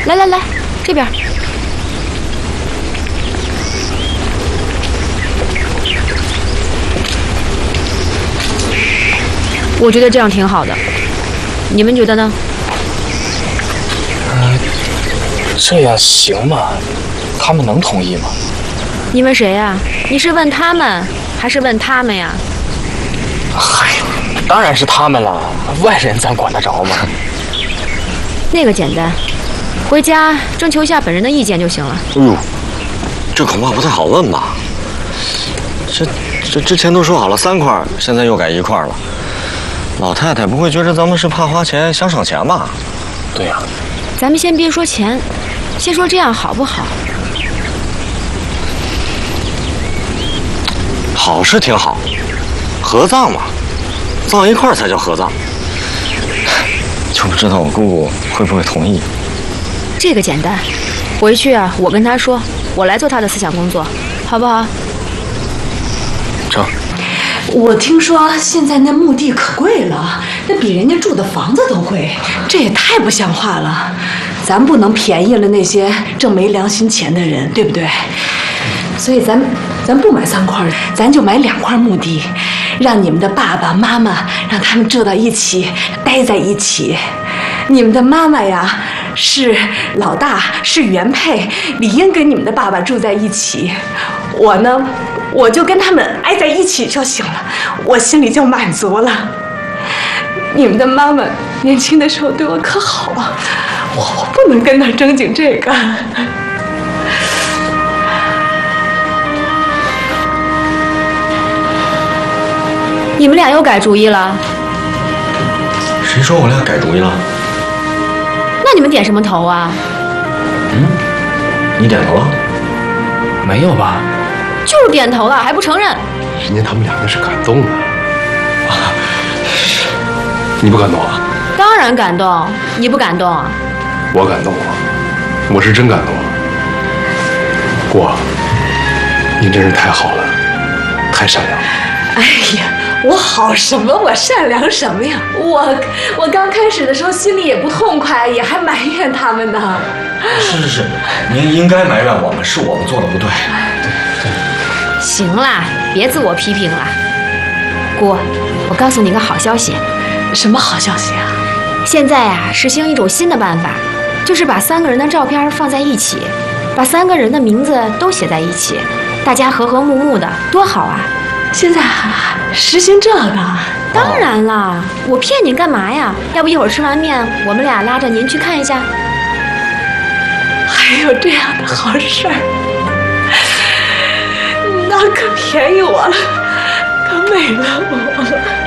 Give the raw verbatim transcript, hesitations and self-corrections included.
来来来，这边。我觉得这样挺好的，你们觉得呢？ 呃，这样行吗？他们能同意吗？ 你问谁呀？你是问他们，还是问他们呀？ 嗨，当然是他们了，外人咱管得着吗？ 那个简单，回家征求一下本人的意见就行了。 哎呦，这恐怕不太好问吧？这这之前都说好了三块，现在又改一块了。老太太不会觉得咱们是怕花钱想省钱吧？ 对呀、啊， 咱们先别说钱，先说这样好不好？ 好是挺好，合葬嘛，葬一块儿才叫合葬。就不知道我姑姑会不会同意。 这个简单，回去啊，我跟她说，我来做她的思想工作，好不好？ 成。 我听说现在那墓地可贵了，那比人家住的房子都贵，这也太不像话了。咱不能便宜了那些挣没良心钱的人，对不对？所以咱咱不买三块，咱就买两块墓地，让你们的爸爸妈妈让他们住到一起，待在一起。你们的妈妈呀是老大，是原配，理应跟你们的爸爸住在一起。我呢，我就跟他们挨在一起就行了，我心里就满足了。你们的妈妈年轻的时候对我可好啊，我我不能跟她争竞这个。 你们俩又改主意了？ 谁说我俩改主意了？ 那你们点什么头啊？ 嗯，你点头了？ 没有吧？ 就是点头了，还不承认？ 人家他们两个是感动了。啊，你不感动啊？ 当然感动，你不感动啊？ 我感动了，我是真感动了。姑，您真是太好了，太善良了。 哎呀，我好什么？我善良什么呀？我我刚开始的时候心里也不痛快，也还埋怨他们呢。 是是是，您应该埋怨我们，是我们做的不对。 行啦，别自我批评了。姑，我告诉你个好消息。 什么好消息啊？ 现在啊，实行一种新的办法，就是把三个人的照片放在一起，把三个人的名字都写在一起，大家和和睦睦的，多好啊！ 现在实行这个？ 当然啦，我骗你干嘛呀？要不一会儿吃完面，我们俩拉着您去看一下。 还有这样的好事儿，那可便宜我了，可美了我了。